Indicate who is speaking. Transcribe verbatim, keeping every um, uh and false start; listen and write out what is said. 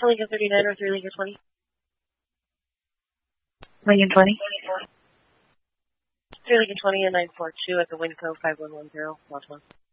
Speaker 1: Lincoln thirty-nine or three Lincoln twenty.
Speaker 2: Lincoln twenty.
Speaker 1: three Lincoln twenty and nine four two at the Winco five one one zero, Lot one.